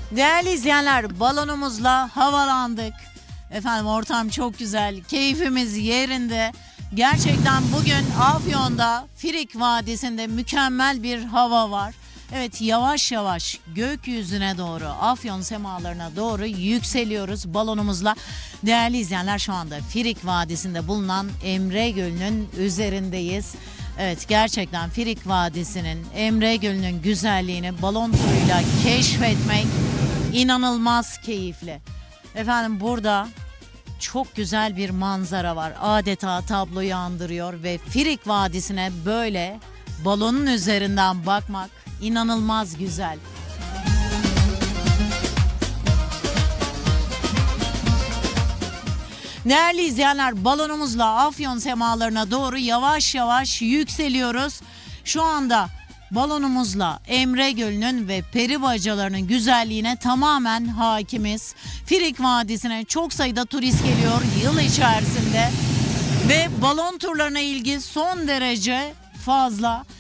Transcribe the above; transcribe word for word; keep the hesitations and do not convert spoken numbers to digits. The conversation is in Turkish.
Değerli izleyenler, balonumuzla havalandık. Efendim ortam çok güzel, keyfimiz yerinde. Gerçekten bugün Afyon'da Firik Vadisi'nde mükemmel bir hava var. Evet, yavaş yavaş gökyüzüne doğru, Afyon semalarına doğru yükseliyoruz balonumuzla. Değerli izleyenler, şu anda Firik Vadisi'nde bulunan Emre Gölü'nün üzerindeyiz. Evet, gerçekten Firik Vadisi'nin, Emre Gölü'nün güzelliğini balon turuyla keşfetmek inanılmaz keyifli. Efendim burada çok güzel bir manzara var. Adeta tabloyu andırıyor ve Firik Vadisi'ne böyle balonun üzerinden bakmak inanılmaz güzel. Değerli izleyenler, balonumuzla Afyon semalarına doğru yavaş yavaş yükseliyoruz. Şu anda balonumuzla Emre Gölü'nün ve peri bacalarının güzelliğine tamamen hakimiz. Firik Vadisi'ne çok sayıda turist geliyor yıl içerisinde ve balon turlarına ilgi son derece fazla.